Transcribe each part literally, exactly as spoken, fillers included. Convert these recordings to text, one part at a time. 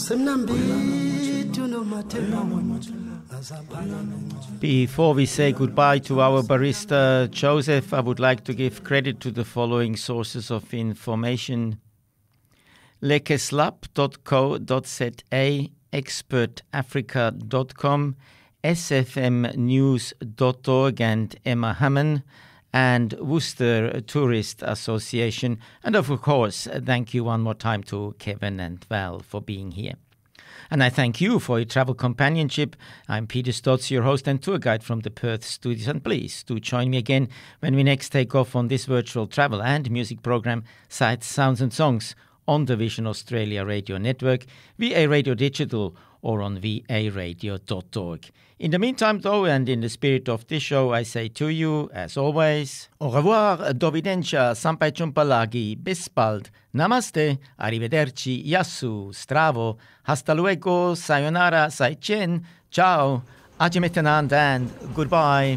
Before we say goodbye to our barista Joseph, I would like to give credit to the following sources of information: lekeslap dot co dot za, expert africa dot com, s f m news dot org and Emma Hammond, and Worcester Tourist Association. And of course, thank you one more time to Kevin and Val for being here. And I thank you for your travel companionship. I'm Peter Stotz, your host and tour guide from the Perth studios. And please do join me again when we next take off on this virtual travel and music program, Sights, Sounds and Songs, on the Vision Australia Radio Network, V A Radio Digital, or on v a radio dot org. In the meantime, though, and in the spirit of this show, I say to you, as always, au revoir, dovidenča, sampai jumpa lagi, bis bald, namaste, arrivederci, yasu, stravo, hasta luego, sayonara, saichen, ciao, ajimetanand, and goodbye.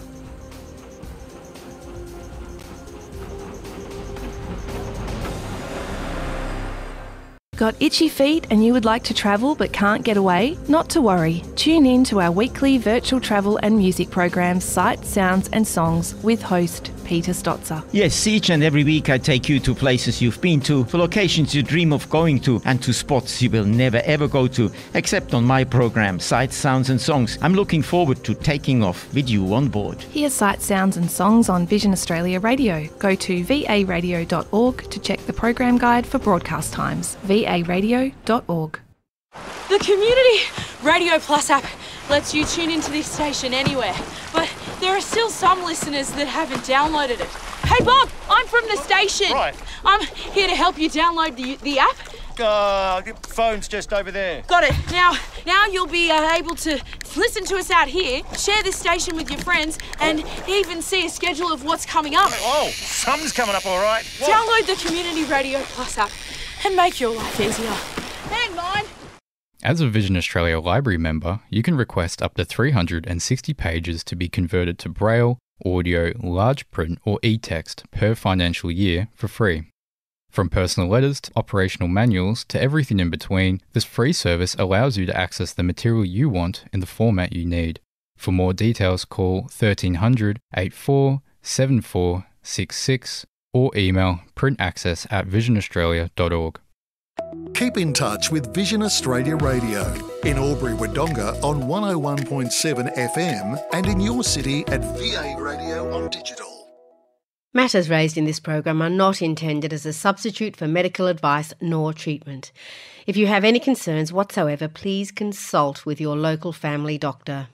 Got itchy feet and you would like to travel but can't get away? Not to worry. Tune in to our weekly virtual travel and music program, Sights, Sounds and Songs, with host Peter Stotzer. Yes, each and every week I take you to places you've been to, to locations you dream of going to, and to spots you will never ever go to, except on my program, Sights, Sounds and Songs. I'm looking forward to taking off with you on board. Hear Sights, Sounds and Songs on Vision Australia Radio. Go to v a radio dot org to check the program guide for broadcast times. v a radio dot org. The Community Radio Plus app lets you tune into this station anywhere, but there are still some listeners that haven't downloaded it. Hey Bob, I'm from the station. Right. I'm here to help you download the the app. Uh, the phone's just over there. Got it. Now, now you'll be uh, able to listen to us out here, share this station with your friends, and even see a schedule of what's coming up. Oh, something's coming up all right. What? Download the Community Radio Plus app and make your life easier. And mine. As a Vision Australia Library member, you can request up to three hundred sixty pages to be converted to Braille, audio, large print or e-text per financial year for free. From personal letters to operational manuals to everything in between, this free service allows you to access the material you want in the format you need. For more details, call thirteen hundred, eighty-four, seventy-four, sixty-six or email printaccess at vision australia dot org. Keep in touch with Vision Australia Radio in Albury-Wodonga on one oh one point seven F M and in your city at V A Radio on digital. Matters raised in this program are not intended as a substitute for medical advice nor treatment. If you have any concerns whatsoever, please consult with your local family doctor.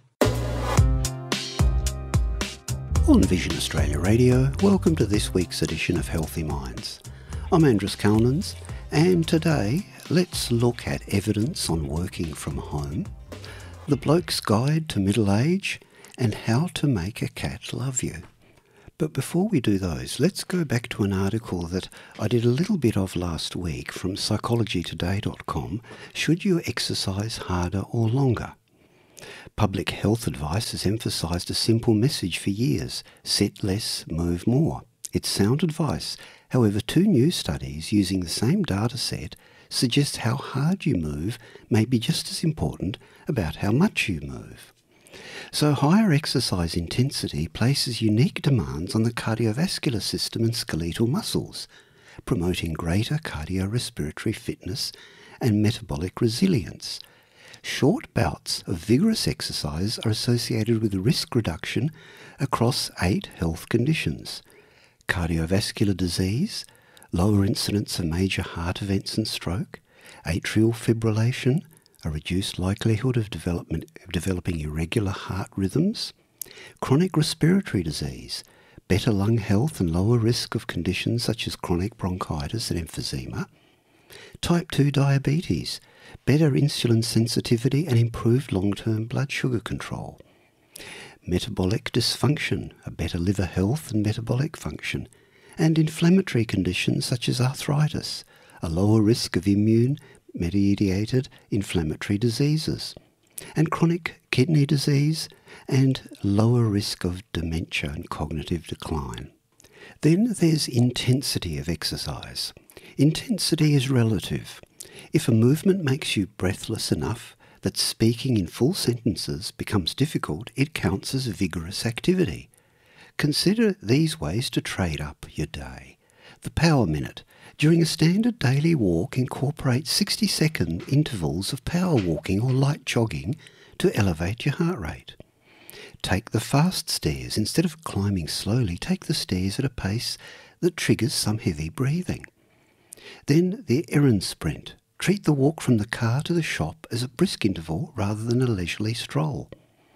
On Vision Australia Radio, welcome to this week's edition of Healthy Minds. I'm Andrew Calnans, and today let's look at evidence on working from home, the bloke's guide to middle age, and how to make a cat love you. But before we do those, let's go back to an article that I did a little bit of last week from psychology today dot com, Should You Exercise Harder or Longer? Public health advice has emphasised a simple message for years: sit less, move more. It's sound advice. However, two new studies using the same data set suggest how hard you move may be just as important about how much you move. So higher exercise intensity places unique demands on the cardiovascular system and skeletal muscles, promoting greater cardiorespiratory fitness and metabolic resilience. Short bouts of vigorous exercise are associated with risk reduction across eight health conditions: cardiovascular disease, lower incidence of major heart events and stroke, atrial fibrillation, a reduced likelihood of development, of developing irregular heart rhythms, chronic respiratory disease, better lung health and lower risk of conditions such as chronic bronchitis and emphysema, type two diabetes, better insulin sensitivity and improved long-term blood sugar control, metabolic dysfunction, a better liver health and metabolic function, and inflammatory conditions such as arthritis, a lower risk of immune-mediated inflammatory diseases, and chronic kidney disease, and lower risk of dementia and cognitive decline. Then there's intensity of exercise. Intensity is relative. If a movement makes you breathless enough that speaking in full sentences becomes difficult, it counts as vigorous activity. Consider these ways to trade up your day. The Power Minute. During a standard daily walk, incorporate sixty second intervals of power walking or light jogging to elevate your heart rate. Take the fast stairs. Instead of climbing slowly, take the stairs at a pace that triggers some heavy breathing. Then the errand sprint. Treat the walk from the car to the shop as a brisk interval rather than a leisurely stroll.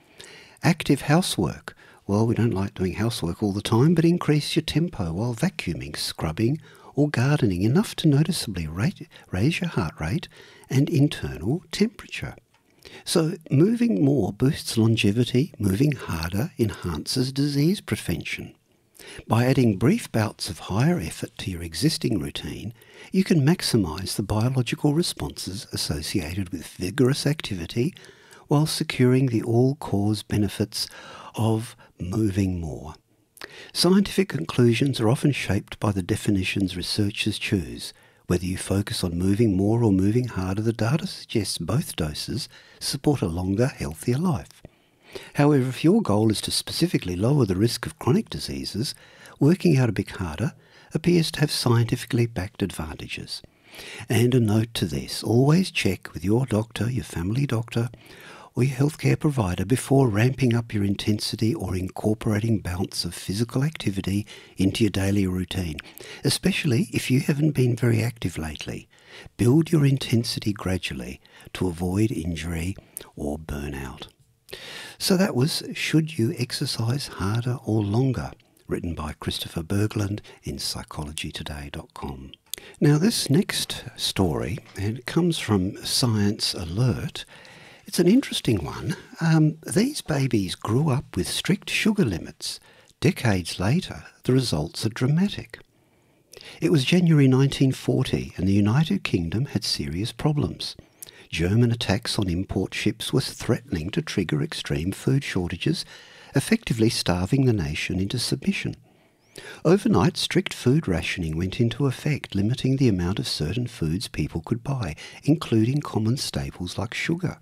Active housework. Well, we don't like doing housework all the time, but increase your tempo while vacuuming, scrubbing or gardening enough to noticeably rate, raise your heart rate and internal temperature. So moving more boosts longevity, moving harder enhances disease prevention. By adding brief bouts of higher effort to your existing routine, you can maximise the biological responses associated with vigorous activity while securing the all-cause benefits of moving more. Scientific conclusions are often shaped by the definitions researchers choose. Whether you focus on moving more or moving harder, the data suggests both doses support a longer, healthier life. However, if your goal is to specifically lower the risk of chronic diseases, working out a bit harder appears to have scientifically backed advantages. And a note to this, always check with your doctor, your family doctor, or your healthcare provider before ramping up your intensity or incorporating bouts of physical activity into your daily routine, especially if you haven't been very active lately. Build your intensity gradually to avoid injury or burnout. So that was Should You Exercise Harder or Longer? Written by Christopher Berglund in psychology today dot com. Now this next story, and it comes from Science Alert. It's an interesting one. Um, these babies grew up with strict sugar limits. Decades later, the results are dramatic. It was January nineteen forty, and the United Kingdom had serious problems. German attacks on import ships was threatening to trigger extreme food shortages, effectively starving the nation into submission. Overnight, strict food rationing went into effect, limiting the amount of certain foods people could buy, including common staples like sugar.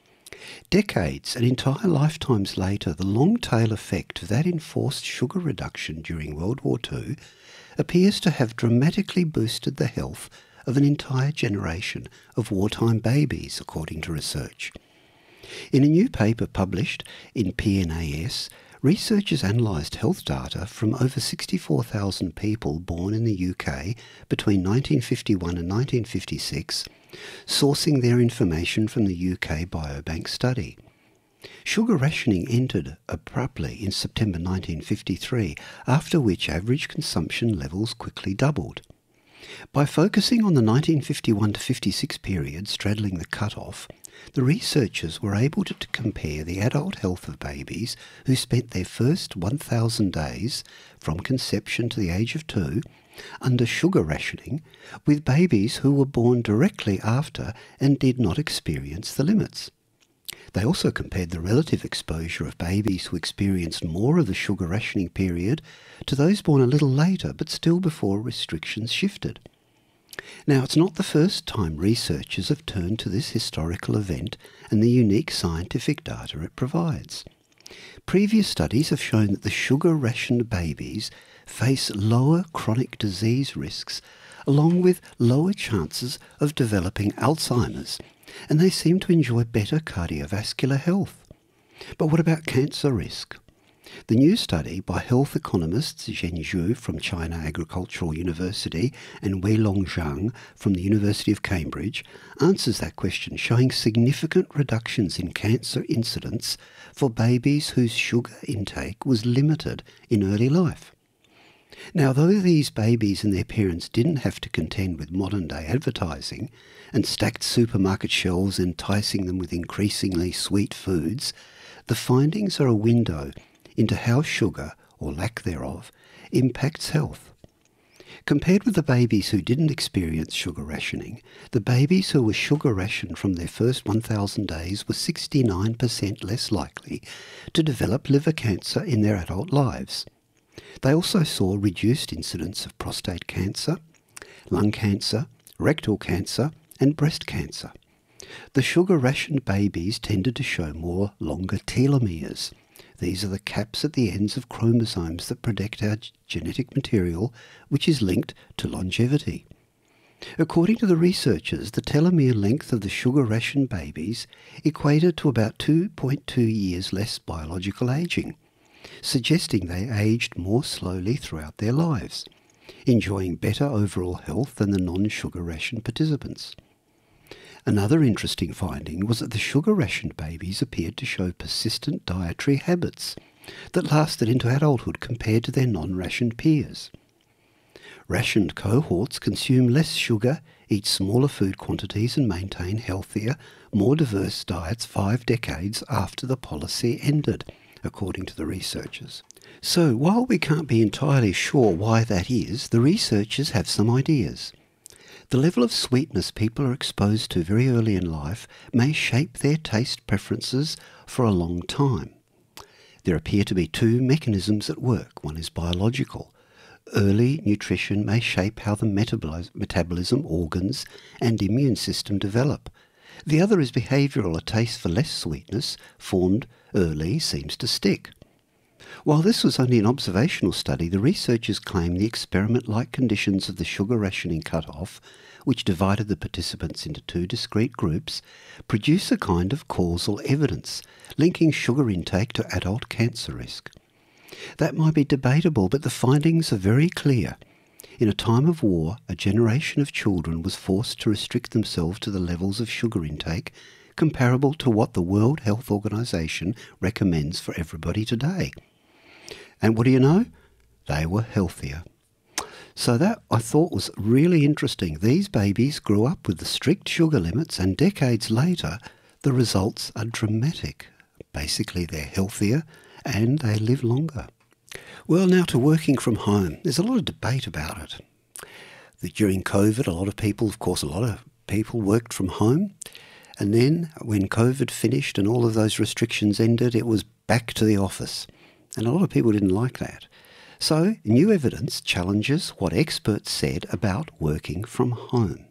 Decades and entire lifetimes later, the long-tail effect of that enforced sugar reduction during World War Two appears to have dramatically boosted the health of an entire generation of wartime babies, according to research. In a new paper published in P N A S, researchers analysed health data from over sixty-four thousand people born in the U K between nineteen fifty-one and nineteen fifty-six, sourcing their information from the U K Biobank study. Sugar rationing ended abruptly in September nineteen fifty-three, after which average consumption levels quickly doubled. By focusing on the nineteen fifty-one to fifty-six period straddling the cut-off, the researchers were able to, to compare the adult health of babies who spent their first one thousand days from conception to the age of two under sugar rationing with babies who were born directly after and did not experience the limits. They also compared the relative exposure of babies who experienced more of the sugar rationing period to those born a little later but still before restrictions shifted. Now, it's not the first time researchers have turned to this historical event and the unique scientific data it provides. Previous studies have shown that the sugar-rationed babies face lower chronic disease risks along with lower chances of developing Alzheimer's, and they seem to enjoy better cardiovascular health. But what about cancer risk? The new study by health economists Zhen Zhu from China Agricultural University and Weilong Zhang from the University of Cambridge answers that question, showing significant reductions in cancer incidence for babies whose sugar intake was limited in early life. Now, though these babies and their parents didn't have to contend with modern-day advertising and stacked supermarket shelves enticing them with increasingly sweet foods, the findings are a window into how sugar, or lack thereof, impacts health. Compared with the babies who didn't experience sugar rationing, the babies who were sugar rationed from their first one thousand days were sixty-nine percent less likely to develop liver cancer in their adult lives. They also saw reduced incidence of prostate cancer, lung cancer, rectal cancer, and breast cancer. The sugar-rationed babies tended to show more longer telomeres. These are the caps at the ends of chromosomes that protect our genetic material, which is linked to longevity. According to the researchers, the telomere length of the sugar-rationed babies equated to about two point two years less biological ageing, suggesting they aged more slowly throughout their lives, enjoying better overall health than the non-sugar ration participants. Another interesting finding was that the sugar-rationed babies appeared to show persistent dietary habits that lasted into adulthood compared to their non-rationed peers. Rationed cohorts consume less sugar, eat smaller food quantities and maintain healthier, more diverse diets five decades after the policy ended, according to the researchers. So, while we can't be entirely sure why that is, the researchers have some ideas. The level of sweetness people are exposed to very early in life may shape their taste preferences for a long time. There appear to be two mechanisms at work. One is biological. Early nutrition may shape how the metabolism, organs, and immune system develop. The other is behavioural. A taste for less sweetness, formed early, seems to stick. While this was only an observational study, the researchers claim the experiment-like conditions of the sugar rationing cut-off, which divided the participants into two discrete groups, produce a kind of causal evidence linking sugar intake to adult cancer risk. That might be debatable, but the findings are very clear. In a time of war, a generation of children was forced to restrict themselves to the levels of sugar intake comparable to what the World Health Organization recommends for everybody today. And what do you know? They were healthier. So that, I thought, was really interesting. These babies grew up with the strict sugar limits, and decades later, the results are dramatic. Basically, they're healthier and they live longer. Well, now to working from home. There's a lot of debate about it. During COVID, a lot of people, of course, a lot of people worked from home. And then when COVID finished and all of those restrictions ended, it was back to the office. And a lot of people didn't like that. So, new evidence challenges what experts said about working from home.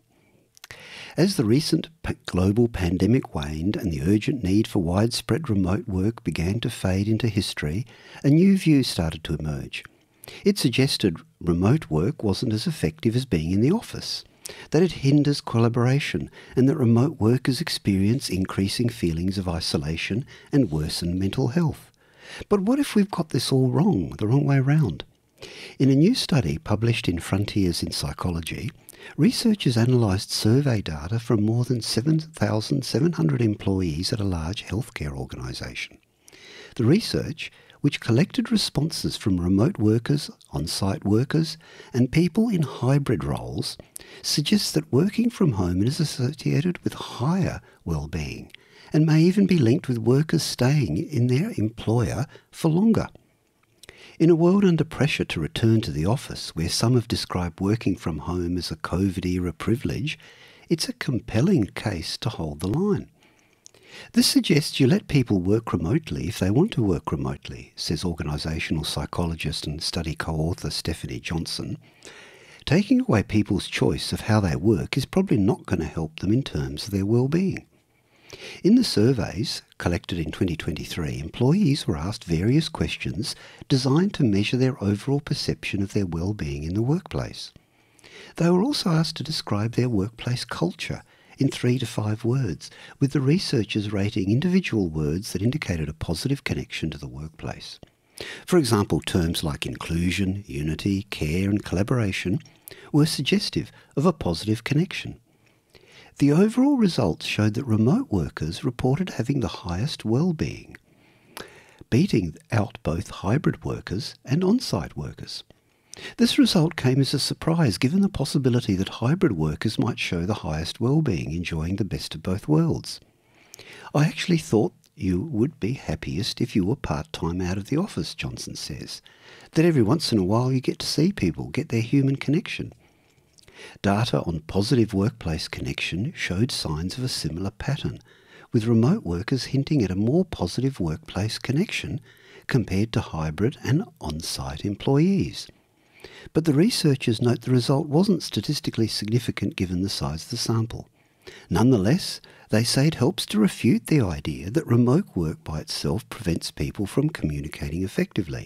As the recent global pandemic waned and the urgent need for widespread remote work began to fade into history, a new view started to emerge. It suggested remote work wasn't as effective as being in the office, that it hinders collaboration, and that remote workers experience increasing feelings of isolation and worsen mental health. But what if we've got this all wrong, the wrong way round? In a new study published in Frontiers in Psychology, researchers analysed survey data from more than seven thousand seven hundred employees at a large healthcare organisation. The research, which collected responses from remote workers, on-site workers, and people in hybrid roles, suggests that working from home is associated with higher well-being, and may even be linked with workers staying in their employer for longer. In a world under pressure to return to the office, where some have described working from home as a COVID-era privilege, it's a compelling case to hold the line. This suggests you let people work remotely if they want to work remotely, says organisational psychologist and study co-author Stephanie Johnson. Taking away people's choice of how they work is probably not going to help them in terms of their well-being. In the surveys collected in twenty twenty-three, employees were asked various questions designed to measure their overall perception of their well-being in the workplace. They were also asked to describe their workplace culture in three to five words, with the researchers rating individual words that indicated a positive connection to the workplace. For example, terms like inclusion, unity, care and collaboration were suggestive of a positive connection. The overall results showed that remote workers reported having the highest well-being, beating out both hybrid workers and on-site workers. This result came as a surprise given the possibility that hybrid workers might show the highest well-being, enjoying the best of both worlds. I actually thought you would be happiest if you were part-time out of the office, Johnson says, that every once in a while you get to see people, get their human connection. Data on positive workplace connection showed signs of a similar pattern, with remote workers hinting at a more positive workplace connection compared to hybrid and on-site employees. But the researchers note the result wasn't statistically significant given the size of the sample. Nonetheless, they say it helps to refute the idea that remote work by itself prevents people from communicating effectively.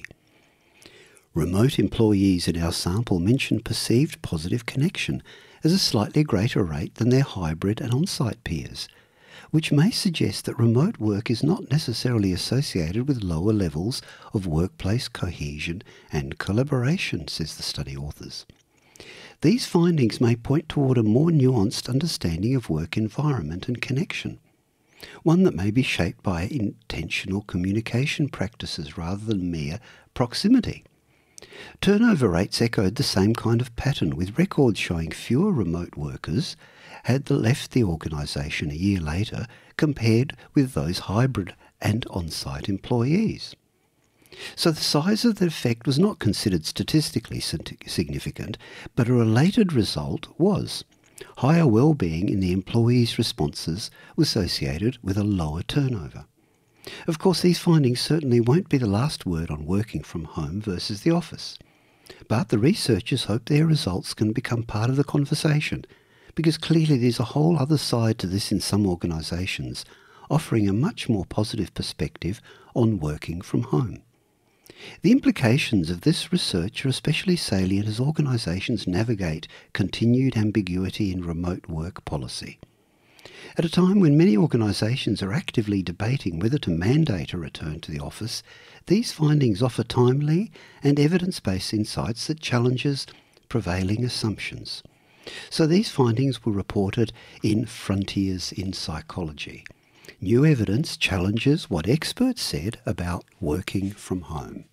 Remote employees in our sample mentioned perceived positive connection as a slightly greater rate than their hybrid and on-site peers, which may suggest that remote work is not necessarily associated with lower levels of workplace cohesion and collaboration, says the study authors. These findings may point toward a more nuanced understanding of work environment and connection, one that may be shaped by intentional communication practices rather than mere proximity. Turnover rates echoed the same kind of pattern, with records showing fewer remote workers had left the organisation a year later compared with those hybrid and on-site employees. So the size of the effect was not considered statistically significant, but a related result was higher well-being in the employees' responses was associated with a lower turnover. Of course, these findings certainly won't be the last word on working from home versus the office, but the researchers hope their results can become part of the conversation, because clearly there's a whole other side to this in some organisations, offering a much more positive perspective on working from home. The implications of this research are especially salient as organisations navigate continued ambiguity in remote work policy. At a time when many organisations are actively debating whether to mandate a return to the office, these findings offer timely and evidence-based insights that challenges prevailing assumptions. So these findings were reported in Frontiers in Psychology. New evidence challenges what experts said about working from home.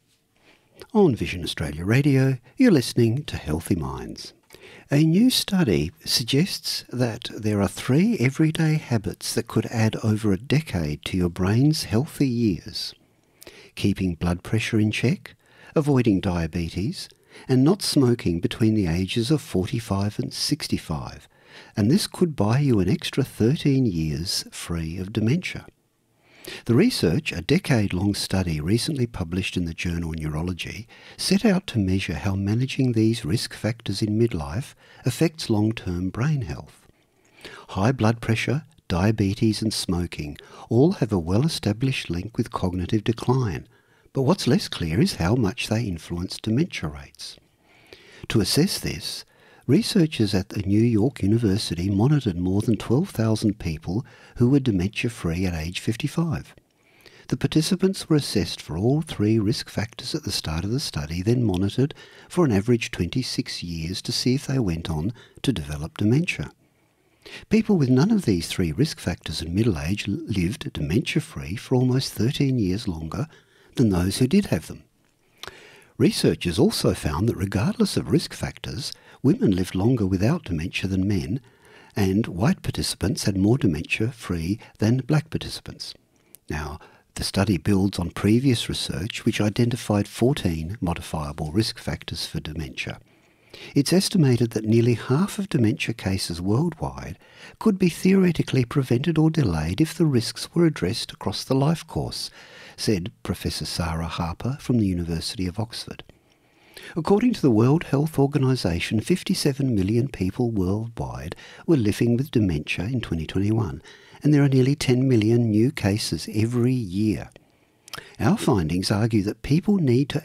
On Vision Australia Radio, you're listening to Healthy Minds. A new study suggests that there are three everyday habits that could add over a decade to your brain's healthy years: keeping blood pressure in check, avoiding diabetes, and not smoking between the ages of forty-five and sixty-five, and this could buy you an extra thirteen years free of dementia. The research, a decade-long study recently published in the journal Neurology, set out to measure how managing these risk factors in midlife affects long-term brain health. High blood pressure, diabetes and smoking all have a well-established link with cognitive decline, but what's less clear is how much they influence dementia rates. To assess this, researchers at the New York University monitored more than twelve thousand people who were dementia-free at age fifty-five. The participants were assessed for all three risk factors at the start of the study, then monitored for an average twenty-six years to see if they went on to develop dementia. People with none of these three risk factors in middle age lived dementia-free for almost thirteen years longer than those who did have them. Researchers also found that regardless of risk factors, women lived longer without dementia than men, and white participants had more dementia-free than black participants. Now, the study builds on previous research which identified fourteen modifiable risk factors for dementia. It's estimated that nearly half of dementia cases worldwide could be theoretically prevented or delayed if the risks were addressed across the life course, said Professor Sarah Harper from the University of Oxford. According to the World Health Organization, fifty-seven million people worldwide were living with dementia in twenty twenty-one, and there are nearly ten million new cases every year. Our findings argue that people need to